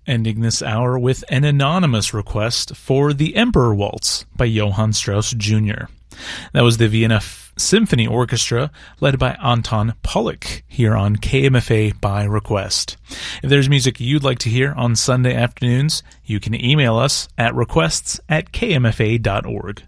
Ending this hour with an anonymous request for The Emperor Waltz by Johann Strauss Jr. That was the Vienna Symphony Orchestra, led by Anton Pollock, here on KMFA by request. If there's music you'd like to hear on Sunday afternoons, you can email us at requests@kmfa.org.